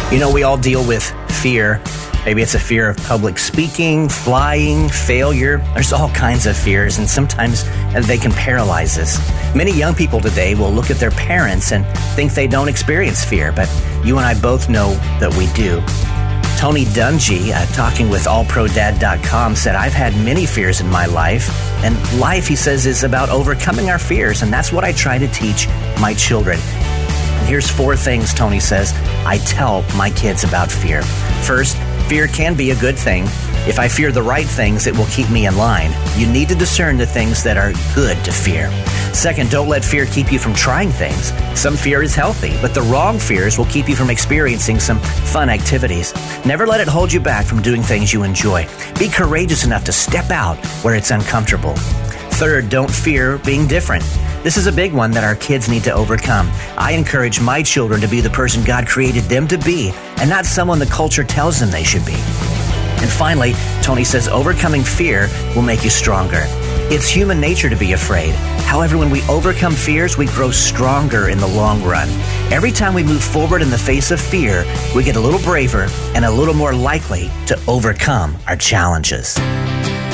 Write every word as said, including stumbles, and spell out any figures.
You know, we all deal with fear. Maybe it's a fear of public speaking, flying, failure. There's all kinds of fears, and sometimes they can paralyze us. Many young people today will look at their parents and think they don't experience fear, but you and I both know that we do. Tony Dungy, uh, talking with all pro dad dot com, said, I've had many fears in my life, and life, he says, is about overcoming our fears, and that's what I try to teach my children. And here's four things, Tony says, I tell my kids about fear. First, fear can be a good thing. If I fear the right things, it will keep me in line. You need to discern the things that are good to fear. Second, don't let fear keep you from trying things. Some fear is healthy, but the wrong fears will keep you from experiencing some fun activities. Never let it hold you back from doing things you enjoy. Be courageous enough to step out where it's uncomfortable. Third, don't fear being different. This is a big one that our kids need to overcome. I encourage my children to be the person God created them to be, and not someone the culture tells them they should be. And finally, Tony says overcoming fear will make you stronger. It's human nature to be afraid. However, when we overcome fears, we grow stronger in the long run. Every time we move forward in the face of fear, we get a little braver and a little more likely to overcome our challenges.